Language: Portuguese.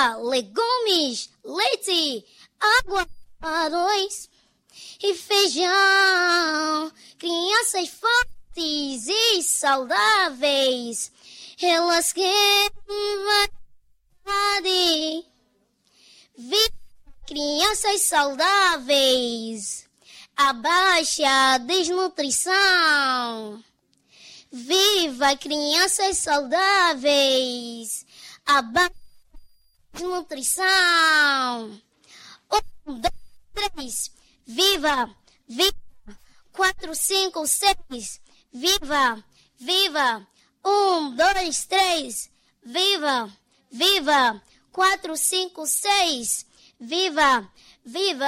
fruta, legumes, leite, água, arroz e feijão. Crianças fortes e saudáveis, elas querem variedade. Viva crianças saudáveis, abaixa a desnutrição. Viva crianças saudáveis, abaixa a desnutrição. 1, 2, 3, viva, viva. 4, 5, 6, viva, viva. 1, 2, 3, viva, viva. 4, 5, 6, viva, viva.